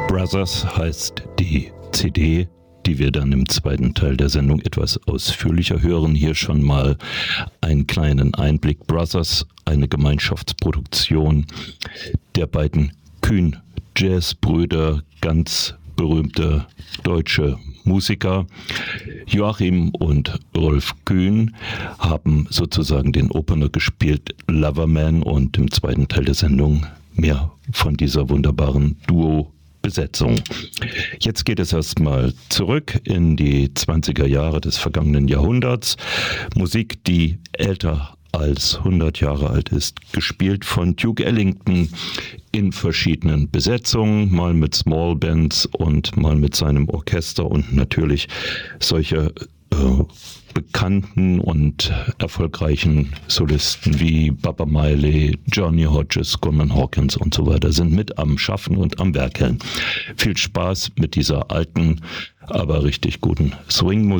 Brothers heißt die CD, die wir dann im zweiten Teil der Sendung etwas ausführlicher hören. Hier schon mal einen kleinen Einblick. Brothers, eine Gemeinschaftsproduktion der beiden Kühn-Jazz-Brüder, ganz berühmte deutsche Musiker. Joachim und Rolf Kühn haben sozusagen den Opener gespielt, Loverman, und im zweiten Teil der Sendung mehr von dieser wunderbaren Duo-Besetzung. Jetzt geht es erstmal zurück in die 20er Jahre des vergangenen Jahrhunderts. Musik, die älter als 100 Jahre alt ist, gespielt von Duke Ellington in verschiedenen Besetzungen, mal mit Small Bands und mal mit seinem Orchester und natürlich solche bekannten und erfolgreichen Solisten wie Baba Miley, Johnny Hodges, Coleman Hawkins und so weiter sind mit am Schaffen und am Werkeln. Viel Spaß mit dieser alten, aber richtig guten Swing-Musik.